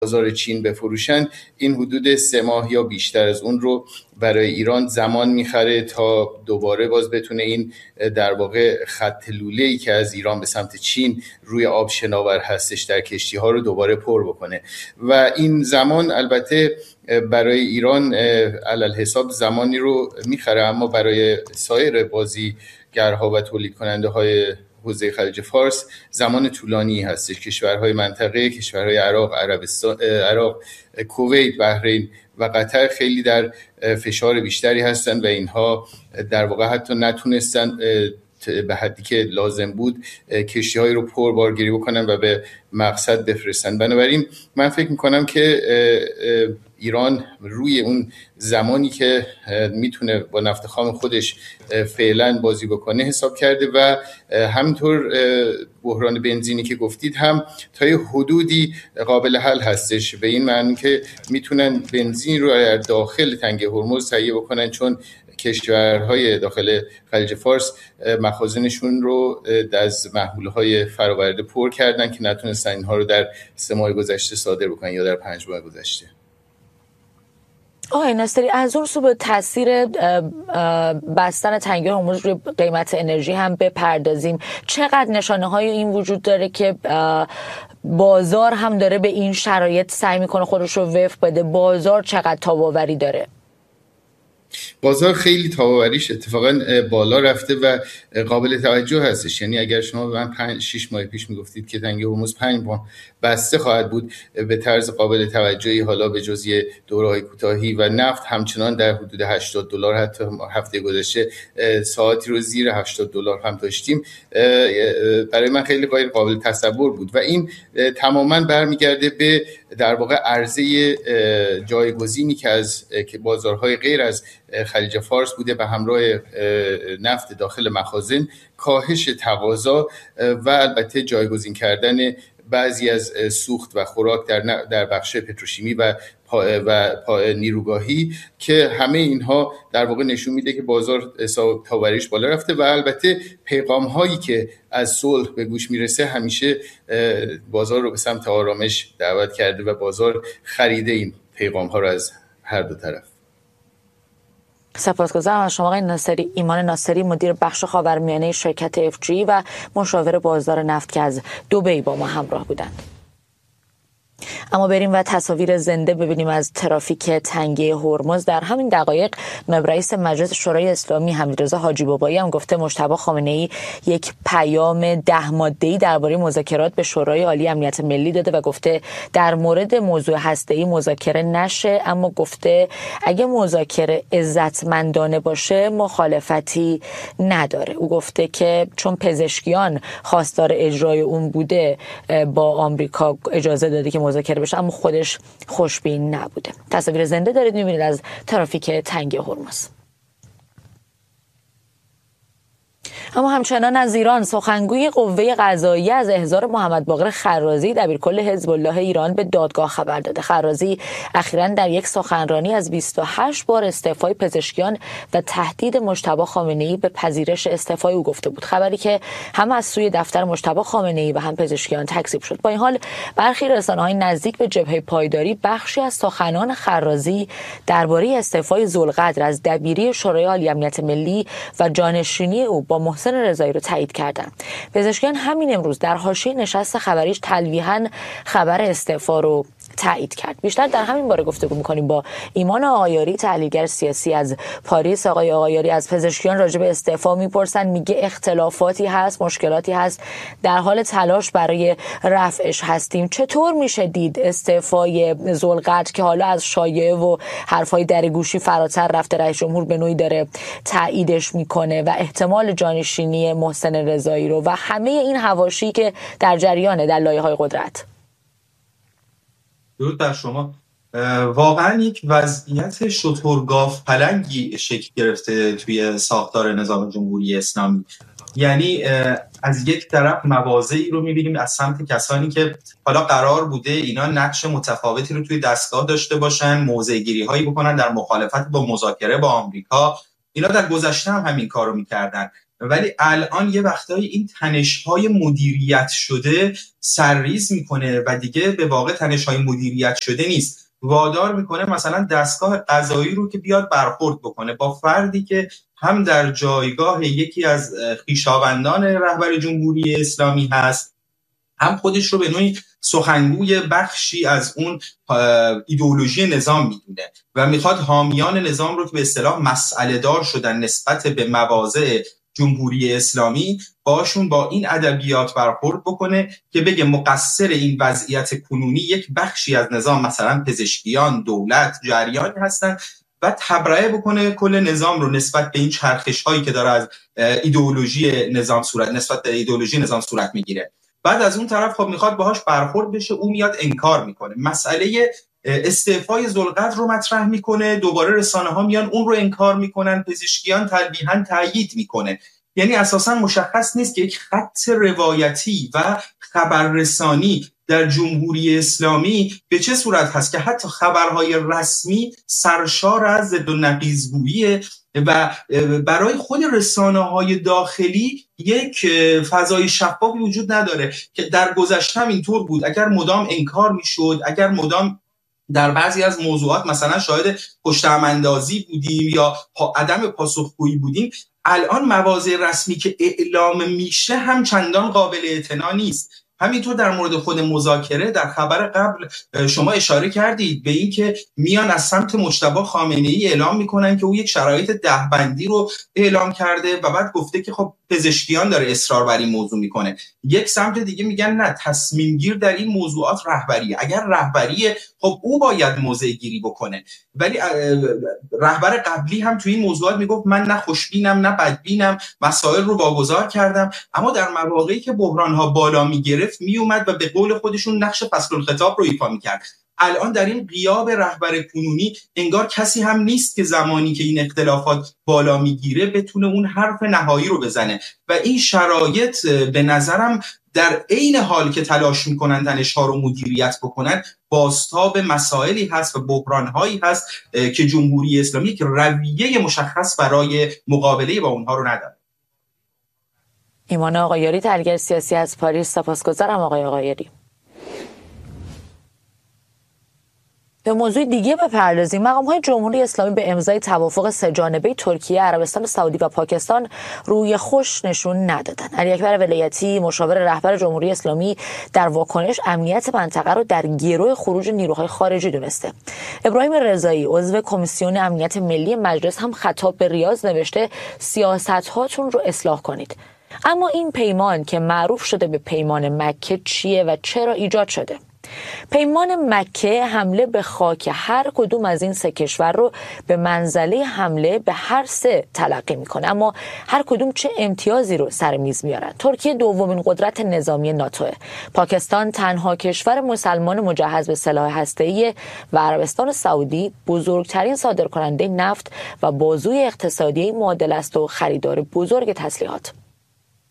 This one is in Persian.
بازار چین بفروشن، این حدود 3 ماه یا بیشتر از اون رو برای ایران زمان میخره تا دوباره باز بتونه این در واقع خط لوله‌ای که از ایران به سمت چین روی آب شناور هستش در کشتی ها رو دوباره پر بکنه. و این زمان البته برای ایران علل حساب زمانی رو میخره، اما برای سایر بازیگرها و تولید کننده های حوزه خلیج فارس زمان طولانی هستش. کشورهای منطقه، کشورهای عراق، کویت، بحرین و قطر خیلی در فشار بیشتری هستن و اینها در واقع حتی نتونستن به حدی که لازم بود کشتی‌هایی رو پربارگیری بکنن و به مقصد بفرستن. بنابراین من فکر میکنم که ایران روی اون زمانی که میتونه با نفت خام خودش فعلا بازی بکنه حساب کرده و همینطور بحران بنزینی که گفتید هم تا یه حدودی قابل حل هستش، به این معنی که میتونن بنزین رو در داخل تنگه هرمز تهیه بکنن، چون کشورهای داخل خلیج فارس مخازنشون رو از محمولهای فراورده پر کردن که نتونستن اینها رو در 3 ماه گذشته صادر بکنن یا در 5 ماه گذشته. آقای ناصری، از اون سو به تاثیر بستن تنگه هرمز روی قیمت انرژی هم بپردازیم. چقدر نشانه های این وجود داره که بازار هم داره به این شرایط سعی میکنه خودش رو وفق بده؟ بازار چقدر تاب‌آوری داره؟ بازار خیلی تاب‌آوریش اتفاقا بالا رفته و قابل توجه هستش. یعنی اگر شما به من 6 ماه پیش میگفتید که تنگه هرمز 5 ماه بسته خواهد بود به طرز قابل توجهی، حالا به جز یه دوره‌های کوتاهی و نفت همچنان در حدود $80، حتی هفته گذشته ساعتی رو زیر $80 هم داشتیم، برای من خیلی غیر قابل تصور بود و این تماما برمیگرده به در واقع عرضه جایگزینی که از بازارهای غیر از خلیج فارس بوده و همراه نفت داخل مخازن، کاهش تقاضا و البته جایگزین کردن بعضی از سوخت و خوراک در بخش پتروشیمی و نیروگاهی که همه اینها در واقع نشون میده که بازار تاب‌آوریش بالا رفته و البته پیغام هایی که از صلح به گوش میرسه همیشه بازار رو به سمت آرامش دعوت کرده و بازار خریده این پیغام ها رو از هر دو طرف. سپاسگزارم از شما آقای ناصری. ایمان ناصری، مدیر بخش خاورمیانه شرکت FG و مشاور بازار نفت که از دبی با ما همراه بودند. اما بریم و تصاویر زنده ببینیم از ترافیک تنگه هرمز. در همین دقایق نایب رئیس مجلس شورای اسلامی حمیدرضا حاجی بابایی هم گفته مجتبی خامنه‌ای یک پیام 10 ماده‌ای درباره مذاکرات به شورای عالی امنیت ملی داده و گفته در مورد موضوع هسته‌ای مذاکره نشه، اما گفته اگه مذاکره عزتمندانه باشه مخالفتی نداره. او گفته که چون پزشکیان خواستار اجرای اون بوده با آمریکا اجازه داده که مذاکره بشه، اما خودش خوشبین نبوده. تصاویر زنده دارید می‌بینید از ترافیک تنگه هرمز. اما همچنان از ایران، سخنگوی قوه قضاییه از احضار محمد باقر خرازی دبیرکل حزب الله ایران به دادگاه خبر داده. خرازی اخیراً در یک سخنرانی از 28 بار استعفای پزشکیان و تهدید مجتبی خامنه‌ای به پذیرش استعفای او گفته بود، خبری که هم از سوی دفتر مجتبی خامنه‌ای و هم پزشکیان تکذیب شد. با این حال برخی رسانه‌های نزدیک به جبهه پایداری بخشی از سخنان خرازی درباره استعفای ذوالقدر از دبیری شورای عالی امنیت ملی و جانشینی او با محسن رضایی رو تایید کردن. پزشکیان همین امروز در حاشیه نشست خبریش تلویحاً خبر استعفا رو تایید کرد. بیشتر در همین باره گفتگو می‌کنیم با ایمان آقایاری، تحلیلگر سیاسی از پاریس. آقای آقایاری، از پزشکیان راجع به استعفا میپرسن، میگه اختلافاتی هست، مشکلاتی هست، در حال تلاش برای رفعش هستیم. چطور میشه دید استعفای ذوالقدر که حالا از شایعه و حرفای درگوشی فراتر رفته، رئیس جمهور به نوعی داره تاییدش میکنه و احتمال جانشینی محسن رضایی رو و همه این حواشی که در جریانه در لایه‌های قدرت؟ درود بر شما. واقعا یک وضعیت شترگاو پلنگی شکل گرفته توی ساختار نظام جمهوری اسلامی. یعنی از یک طرف مواضعی رو می‌بینیم از سمت کسانی که حالا قرار بوده اینا نقش متفاوتی رو توی دستگاه داشته باشن، موضع‌گیری‌هایی بکنن در مخالفت با مذاکره با آمریکا. اینا در گذشته هم همین کارو می‌کردن ولی الان یه وقتایی این تنش‌های مدیریت شده سرریز میکنه و دیگه به واقع تنش‌های مدیریت شده نیست، وادار میکنه مثلا دستگاه قضایی رو که بیاد برخورد بکنه با فردی که هم در جایگاه یکی از خویشاوندان رهبر جمهوری اسلامی هست، هم خودش رو به نوعی سخنگوی بخشی از اون ایدئولوژی نظام میدونه و میخواد حامیان نظام رو که به اصطلاح مسئله دار شدن نسبت به مواضع جمهوری اسلامی باشون با این ادبیات برخورد بکنه که بگه مقصر این وضعیت کنونی یک بخشی از نظام، مثلا پزشکیان، دولت، جریانی هستن و تبرئه بکنه کل نظام رو نسبت به این چرخش هایی که داره از ایدئولوژی نظام صورت میگیره. بعد از اون طرف خب میخواد باهاش برخورد بشه، اون میاد انکار میکنه، مسئله استعفای ذوالقدر رو مطرح میکنه، دوباره رسانه ها میان اون رو انکار میکنن، پزشکیان تلویحاً تایید میکنه. یعنی اساساً مشخص نیست که یک خط روایتی و خبررسانی در جمهوری اسلامی به چه صورت هست که حتی خبرهای رسمی سرشار از ضد و نقیض‌گویی و برای خود رسانه‌های داخلی یک فضای شفافی وجود نداره که در گذشته هم اینطور بود. اگر مدام انکار میشد، اگر مدام در بعضی از موضوعات مثلا شاهد پشت‌هم‌اندازی بودیم یا عدم پاسخگویی بودیم، الان مواضع رسمی که اعلام میشه هم چندان قابل اعتنا نیست. همینطور در مورد خود مذاکره در خبر قبل شما اشاره کردید به این که میان از سمت مجتبی خامنه‌ای اعلام میکنن که او یک شرایط دهبندی رو اعلام کرده و بعد گفته که خب پزشکیان داره اصرار بر این موضوع میکنه. یک سمت دیگه میگن نه، تصمیم گیر در این موضوعات رهبریه. اگر رهبریه خب او باید موضع گیری بکنه. ولی رهبر قبلی هم توی این موضوعات میگفت من نه خوشبینم نه بدبینم، مسائل رو واگذار کردم، اما در مواقعی که بحران‌ها بالا میگرفت میومد و به قول خودشون نقش فصل الخطاب رو ایفا میکرد. الان در این غیاب رهبر کنونی انگار کسی هم نیست که زمانی که این اختلافات بالا میگیره بتونه اون حرف نهایی رو بزنه و این شرایط به نظرم در عین حال که تلاش میکنن تنش‌ها رو مدیریت بکنن بازتاب مسائلی هست و بحران‌هایی هست که جمهوری اسلامی که رویه مشخص برای مقابله با اونها رو نداره. ایمان آقایاری، تحلیلگر سیاسی از پاریس. سپاسگزارم آقای آقایاری. به موضوع دیگه بپردازیم. مقام‌های جمهوری اسلامی به امضای توافق سه‌جانبه ترکیه، عربستان سعودی و پاکستان روی خوش نشون ندادن. علی اکبر ولایتی، مشاور رهبر جمهوری اسلامی، در واکنش امنیت منطقه رو در گرو خروج نیروهای خارجی دونسته. ابراهیم رضایی، عضو کمیسیون امنیت ملی مجلس، هم خطاب به ریاض نوشته سیاست‌هاتون رو اصلاح کنید. اما این پیمان که معروف شده به پیمان مکه چیه و چرا ایجاد شده؟ پیمان مکه حمله به خاک هر کدوم از این سه کشور رو به منزله حمله به هر سه تلقی میکنه، اما هر کدوم چه امتیازی رو سر میز میارن. ترکیه دومین قدرت نظامی ناتوه، پاکستان تنها کشور مسلمان مجهز به سلاح هسته‌ای و عربستان سعودی بزرگترین صادرکننده نفت و بازوی اقتصادی معادل است و خریدار بزرگ تسلیحات.